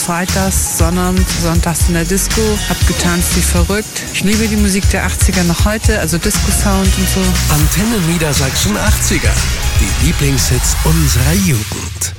freitags, sonntags in der Disco, hab getanzt wie verrückt. Ich liebe die Musik der 80er noch heute, also Disco-Sound und so. Antenne Niedersachsen 80er. Die Lieblingshits unserer Jugend.